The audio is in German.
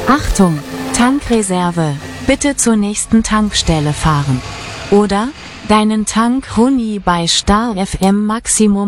Achtung! Tankreserve. Bitte zur nächsten Tankstelle fahren. Oder deinen Tank Huni bei Star FM Maximum